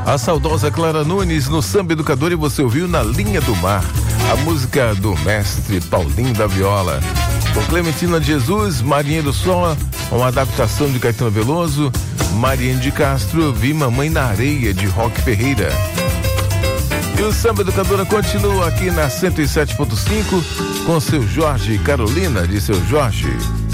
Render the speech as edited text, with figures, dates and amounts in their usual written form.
A saudosa Clara Nunes no Samba Educador, e você ouviu Na Linha do Mar, a música do mestre Paulinho da Viola. Com Clementina de Jesus, Marinha do Sol, uma adaptação de Caetano Veloso. Mariane de Castro, Vi Mamãe na Areia, de Roque Ferreira. E o Samba Educadora continua aqui na 107.5 com seu Jorge e Carolina, de seu Jorge.